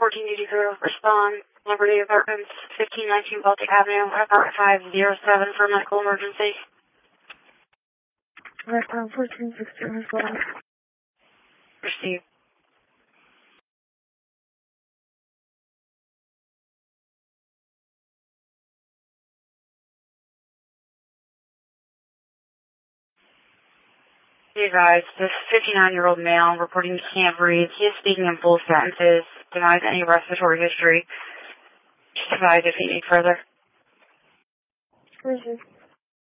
1480 crew, respond. Liberty Apartments, 1519 Baltic Avenue, apartment 507 for medical emergency. Lifetime 1416, respond. Received. Be advised, this 59-year-old male reporting he can't breathe. He is speaking in full sentences, denies any respiratory history. Just advise if you need further. Received.